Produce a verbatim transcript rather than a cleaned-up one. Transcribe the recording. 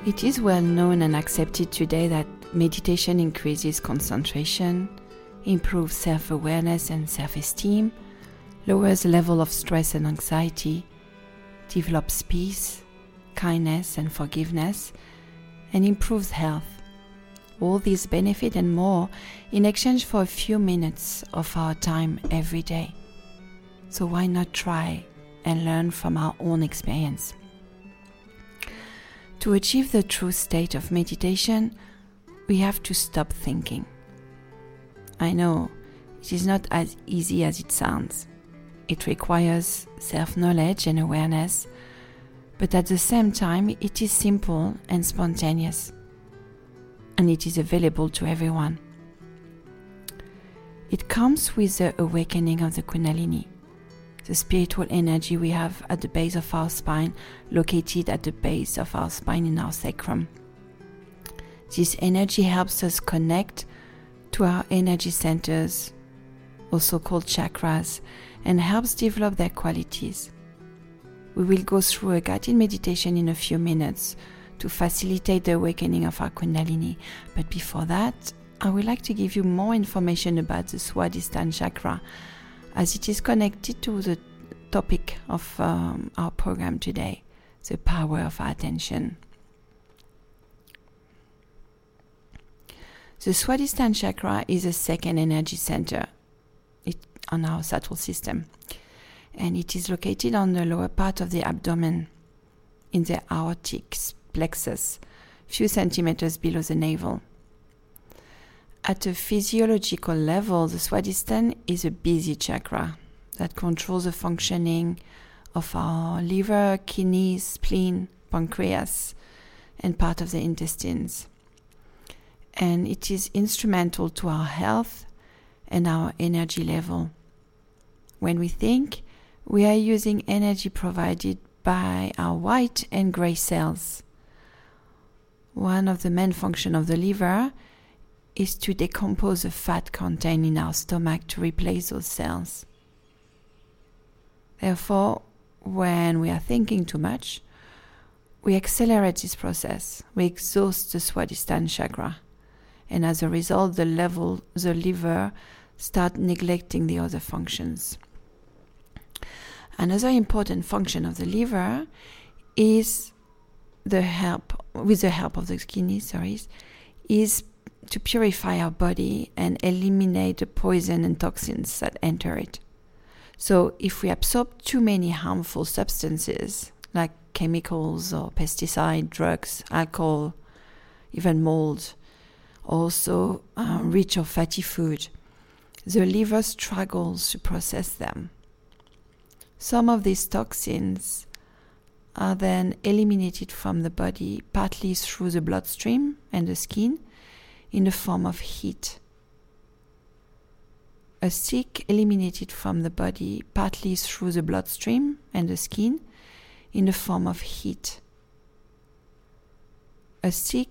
It is well known and accepted today that meditation increases concentration, improves self-awareness and self-esteem, lowers the level of stress and anxiety, develops peace, kindness and forgiveness, and improves health. All these benefit and more in exchange for a few minutes of our time every day. So why not try and learn from our own experience? To achieve the true state of meditation, we have to stop thinking. I know it is not as easy as it sounds. It requires self-knowledge and awareness, but at the same time it is simple and spontaneous, and it is available to everyone. It comes with the awakening of the Kundalini, the spiritual energy we have at the base of our spine, located at the base of our spine in our sacrum. This energy helps us connect to our energy centers, also called chakras, and helps develop their qualities. We will go through a guided meditation in a few minutes to facilitate the awakening of our Kundalini. But before that, I would like to give you more information about the Swadhisthana chakra, as it is connected to the topic of um, our program today, the power of our attention. The Swadhisthana chakra is a second energy center it, on our subtle system, and it is located on the lower part of the abdomen, in the aortic plexus, few centimeters below the navel. At a physiological level, the Swadhisthana is a busy chakra that controls the functioning of our liver, kidneys, spleen, pancreas, and part of the intestines. And it is instrumental to our health and our energy level. When we think, we are using energy provided by our white and gray cells. One of the main functions of the liver is to decompose the fat contained in our stomach to replace those cells. Therefore, when we are thinking too much, we accelerate this process. We exhaust the Swadhisthana chakra, and as a result, the level, the liver start neglecting the other functions. Another important function of the liver is the help, with the help of the kidneys, sorry, is to purify our body and eliminate the poison and toxins that enter it. So if we absorb too many harmful substances like chemicals or pesticide, drugs, alcohol, even mold, also uh, rich or fatty food, the liver struggles to process them. Some of these toxins are then eliminated from the body, partly through the bloodstream and the skin, in the form of heat. A sick eliminated from the body, partly through the bloodstream and the skin, in the form of heat. A sick